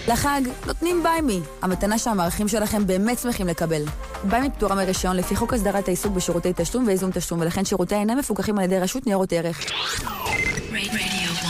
לחג נותנים ביימי, המתנה שהמערכים שלכם באמת שמחים לקבל. ביימי פטורה מרישיון לפי חוק הסדרת העיסוק בשירותי תשלום ואיזון תשלום, ולכן שירותי אינם מפוקחים על ידי רשות ניירות ערך.